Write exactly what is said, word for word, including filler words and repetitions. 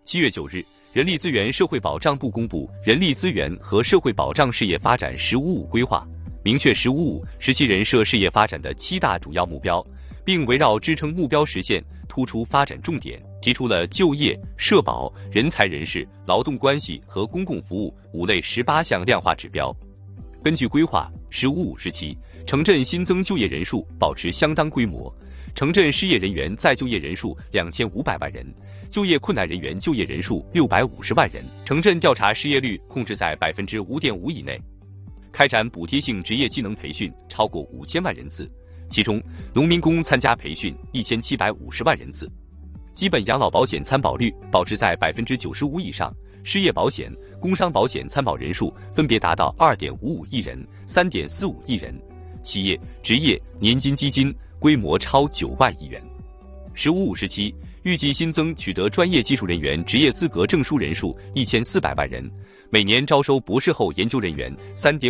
七月九日，人力资源社会保障部公布《人力资源和社会保障事业发展“十五五”规划》，明确“十五五”时期人社事业发展的七大主要目标，并围绕支撑目标实现，突出发展重点，提出了就业、社保、人才人事、劳动关系和公共服务五类十八项量化指标。根据规划，“十五五”时期，城镇新增就业人数保持相当规模，城镇失业人员再就业人数两千五百万人，就业困难人员就业人数六百五十万人，城镇调查失业率控制在百分之五点五以内。开展补贴性职业技能培训超过五千万人次，其中农民工参加培训一千七百五十万人次。基本养老保险参保率保持在百分之九十五以上，失业保险、工伤保险参保人数分别达到二点五五亿人、三点四五亿人，企业、职业年金基金规模超九万亿元。十五五时期，预计新增取得专业技术人员职业资格证书人数一千四百万人，每年招收博士后研究人员三点